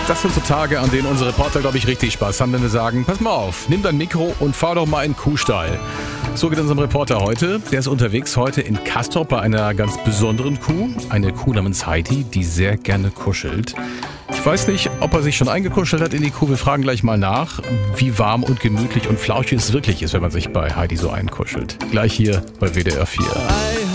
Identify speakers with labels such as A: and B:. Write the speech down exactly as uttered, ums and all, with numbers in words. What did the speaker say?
A: Das sind so Tage, an denen unsere Reporter, glaube ich, richtig Spaß haben, wenn wir sagen, pass mal auf, nimm dein Mikro und fahr doch mal in den Kuhstall. So geht unserem Reporter heute. Der ist unterwegs heute in Castrop bei einer ganz besonderen Kuh. Eine Kuh namens Heidi, die sehr gerne kuschelt. Ich weiß nicht, ob er sich schon eingekuschelt hat in die Kuh. Wir fragen gleich mal nach, wie warm und gemütlich und flauschig es wirklich ist, wenn man sich bei Heidi so einkuschelt. Gleich hier bei W D R vier.